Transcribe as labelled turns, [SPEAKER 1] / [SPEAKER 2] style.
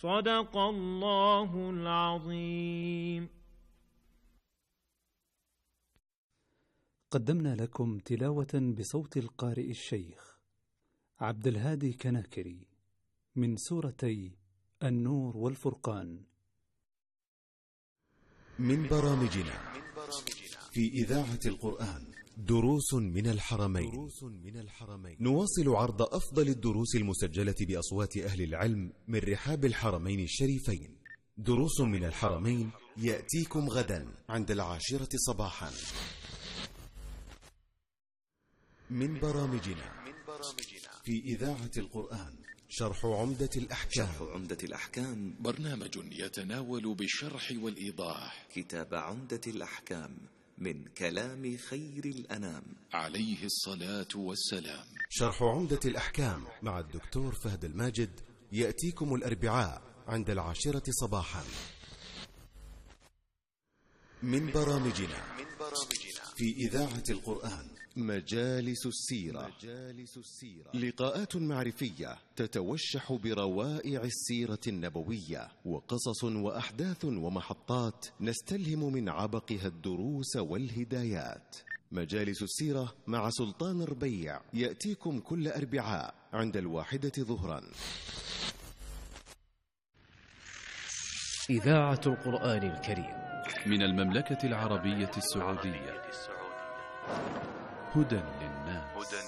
[SPEAKER 1] صدق الله العظيم.
[SPEAKER 2] قدمنا لكم تلاوة بصوت القارئ الشيخ عبد الهادي كناكري من سورتي النور والفرقان.
[SPEAKER 3] من برامجنا في إذاعة القرآن دروس من الحرمين. نواصل عرض أفضل الدروس المسجلة بأصوات أهل العلم من رحاب الحرمين الشريفين. دروس من الحرمين يأتيكم غدا عند 10 صباحا. من برامجنا في إذاعة القرآن شرح عمدة الأحكام.
[SPEAKER 4] برنامج يتناول بالشرح والإيضاح
[SPEAKER 5] كتاب عمدة الأحكام من كلام خير الأنام
[SPEAKER 4] عليه الصلاة والسلام.
[SPEAKER 3] شرح عمدة الأحكام مع الدكتور فهد الماجد يأتيكم الأربعاء عند 10 صباحا. من برامجنا في إذاعة القرآن مجالس السيرة. لقاءات معرفية تتوشح بروائع السيرة النبوية، وقصص وأحداث ومحطات نستلهم من عبقها الدروس والهدايات. مجالس السيرة مع سلطان ربيع يأتيكم كل أربعاء عند 1 ظهرا.
[SPEAKER 6] إذاعة القرآن الكريم
[SPEAKER 4] من المملكة العربية السعودية. هدى